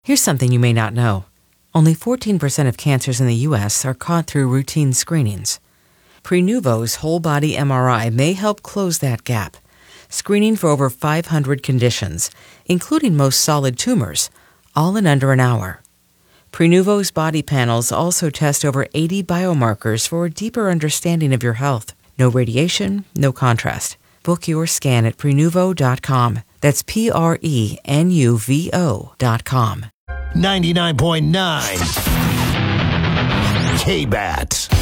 Here's something you may not know. Only 14% of cancers in the U.S. are caught through routine screenings. Prenuvo's whole-body MRI may help close that gap, screening for over 500 conditions, including most solid tumors, all in under an hour. Prenuvo's body panels also test over 80 biomarkers for a deeper understanding of your health. No radiation, no contrast. Book your scan at Prenuvo.com. That's Prenuvo.com. 99.9 K-Bat.